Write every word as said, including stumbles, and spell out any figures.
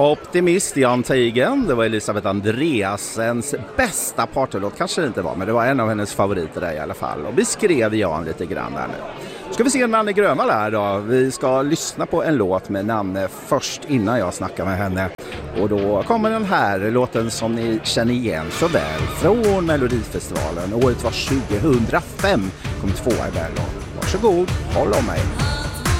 Optimist, Jan Teigen. Det var Elisabeth Andreassens bästa partylåt. Kanske det inte var, men det var en av hennes favoriter där i alla fall. Och beskrev Jan lite grann där nu. Ska vi se Nanne Grönvall här då. Vi ska lyssna på en låt med Nanne först innan jag snackar med henne. Och då kommer den här låten som ni känner igen så väl från Melodifestivalen. Året var tjugohundrafem. Kom tvåa i Berlin. Varsågod, håll om mig.